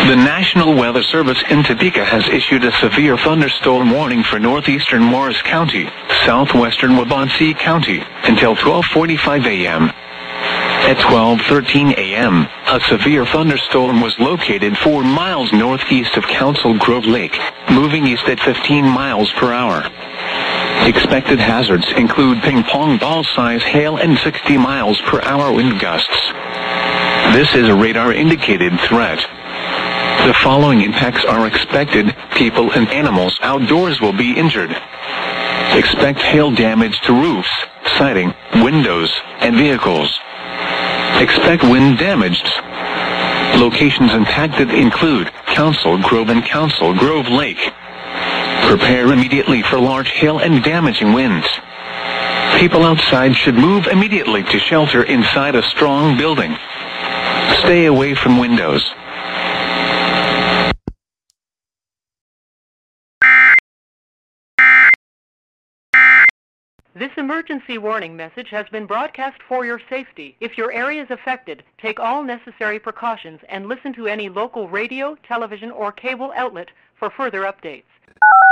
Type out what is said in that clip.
The National Weather Service in Topeka has issued a severe thunderstorm warning for northeastern Morris County, southwestern Waubonsee County, until 12:45 a.m. At 12:13 a.m., a severe thunderstorm was located 4 miles northeast of Council Grove Lake, moving east at 15 miles per hour. Expected hazards include ping-pong ball-size hail and 60 miles per hour wind gusts. This is a radar-indicated threat. The following impacts are expected. People and animals outdoors will be injured. Expect hail damage to roofs, siding, windows, and vehicles. Expect wind damage. Locations impacted include Council Grove and Council Grove Lake. Prepare immediately for large hail and damaging winds. People outside should move immediately to shelter inside a strong building. Stay away from windows. This emergency warning message has been broadcast for your safety. If your area is affected, take all necessary precautions and listen to any local radio, television, or cable outlet for further updates.